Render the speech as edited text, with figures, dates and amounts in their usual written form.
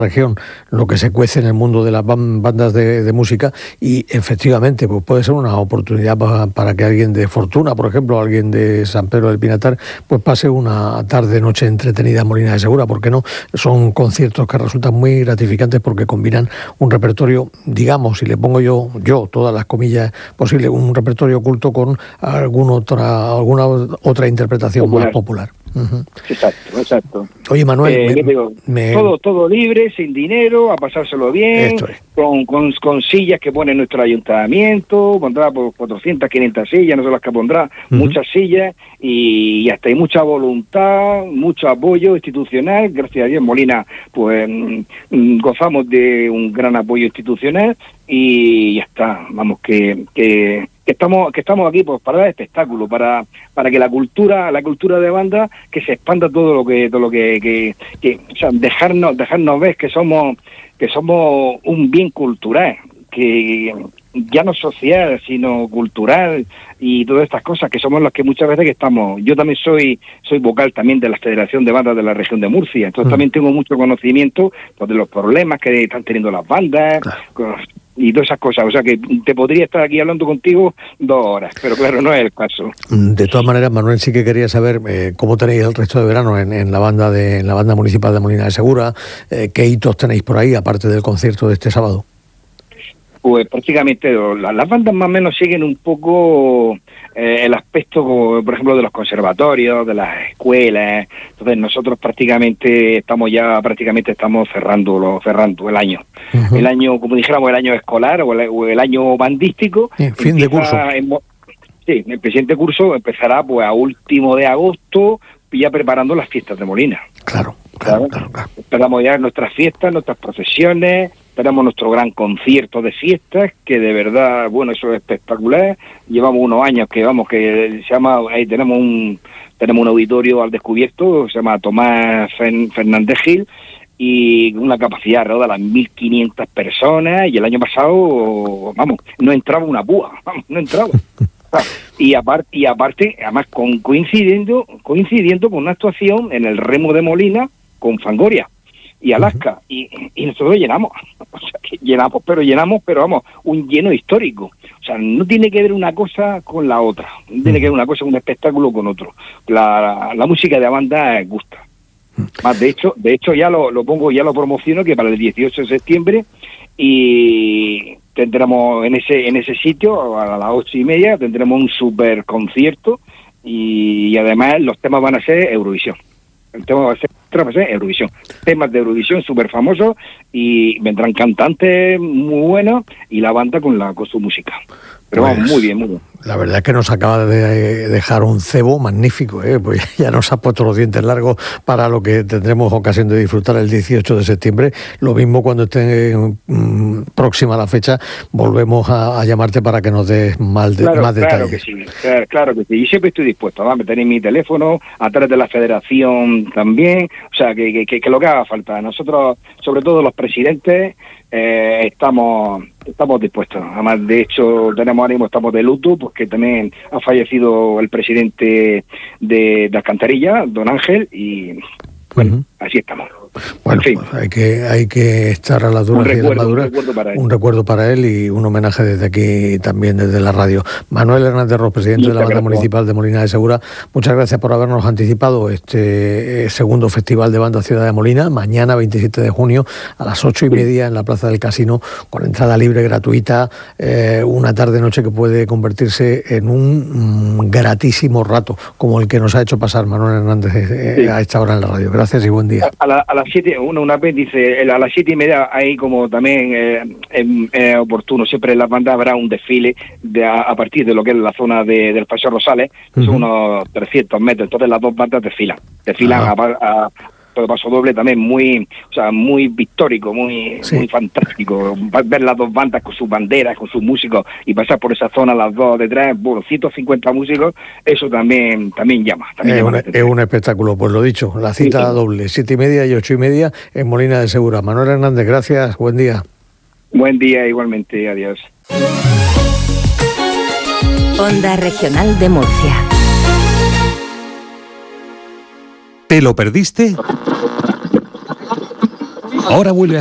región lo que se cuece en el mundo de las bandas de música, y efectivamente pues puede ser una oportunidad para que alguien de Fortuna, por ejemplo, alguien de San Pedro del Pinatar, pues pase una tarde-noche entretenida en Molina de Segura. ¿Por qué no? Son conciertos que resultan muy gratificantes porque combinan un repertorio, digamos, si le pongo yo todas las comillas posibles, un repertorio culto con alguna otra interpretación popular. Más popular. Uh-huh. Exacto. Oye, Manuel, todo libre, sin dinero, a pasárselo bien, con sillas que pone nuestro ayuntamiento, pondrá por 400, 500 sillas, no son las que pondrá, muchas sillas, y hasta hay mucha voluntad, mucho apoyo institucional. Gracias a Dios, Molina, pues gozamos de un gran apoyo institucional, y ya está. Vamos, que estamos aquí pues para dar espectáculo, para que la cultura de banda, que se expanda todo lo que o sea, dejarnos ver que somos un bien cultural, que ya no social, sino cultural, y todas estas cosas, que somos los que muchas veces que estamos. Yo también soy vocal también de la Federación de Bandas de la región de Murcia, entonces también tengo mucho conocimiento pues, de los problemas que están teniendo las bandas, y todas esas cosas. O sea que te podría estar aquí hablando contigo 2 horas, pero claro, no es el caso. De todas maneras, Manuel, sí que quería saber cómo tenéis el resto de verano en la banda municipal de Molina de Segura, qué hitos tenéis por ahí, aparte del concierto de este sábado. Pues prácticamente las bandas más o menos siguen un poco el aspecto, por ejemplo, de los conservatorios, de las escuelas. Entonces nosotros prácticamente estamos cerrando el año. Uh-huh. El año, como dijéramos, el año escolar o el año bandístico. Fin de curso. El presente curso empezará pues a último de agosto, ya preparando las fiestas de Molina. Claro. Esperamos ya nuestras fiestas, nuestras procesiones. Tenemos nuestro gran concierto de fiestas, que de verdad, bueno, eso es espectacular. Llevamos unos años que se llama, ahí tenemos un auditorio al descubierto, se llama Tomás Fernández Gil, y una capacidad alrededor de las 1.500 personas, y el año pasado, no entraba una púa, no entraba. Y aparte, además coincidiendo con una actuación en el Remo de Molina con Fangoria y Alaska, y nosotros llenamos, o sea, que llenamos, pero vamos, un lleno histórico. O sea, no tiene que ver una cosa con la otra, no tiene que ver una cosa con un espectáculo con otro. La música de la banda gusta. Más de hecho ya lo promociono, que para el 18 de septiembre, y tendremos en ese sitio a las 8:30 tendremos un super concierto, y además los temas van a ser Eurovisión. El tema va a ser Eurovisión. Temas de Eurovisión súper famosos, y vendrán cantantes muy buenos y la banda con su música. Pero pues, vamos, muy bien. La verdad es que nos acaba de dejar un cebo magnífico, pues ya nos ha puesto los dientes largos para lo que tendremos ocasión de disfrutar el 18 de septiembre. Lo mismo cuando esté próxima la fecha, volvemos a llamarte para que nos des más detalles. Claro que sí. Y siempre estoy dispuesto. Tenéis mi teléfono, a través de la federación también. O sea, que lo que haga falta. Nosotros, sobre todo los presidentes, estamos dispuestos. Además, de hecho, estamos de luto porque también ha fallecido el presidente de Alcantarilla, don Ángel, y bueno, así estamos. Bueno, en fin. Pues hay que estar a la dura y a la madura. Un recuerdo para él y un homenaje desde aquí, también desde la radio. Manuel Hernández Ros, presidente de la Banda Municipal de Molina de Segura, muchas gracias por habernos anticipado este segundo Festival de Banda Ciudad de Molina, mañana 27 de junio a las 8:30 en la Plaza del Casino, con entrada libre, gratuita, una tarde-noche que puede convertirse en un gratísimo rato, como el que nos ha hecho pasar Manuel Hernández a esta hora en la radio. Gracias y buen día. A las 7, una vez dice, a las 7:30 hay como también oportuno, siempre en las bandas habrá un desfile a partir de lo que es la zona del Paseo Rosales, que son unos 300 metros, entonces las dos bandas desfilan a paso doble, también muy pictórico, muy fantástico, ver las dos bandas con sus banderas, con sus músicos, y pasar por esa zona las dos detrás, 150 músicos, eso también llama. Es un espectáculo, pues lo dicho, la cita doble, 7:30 y 8:30 en Molina de Segura. Manuel Hernández, gracias, buen día. Buen día, igualmente, adiós. Onda Regional de Murcia. ¿Te lo perdiste? Ahora vuelve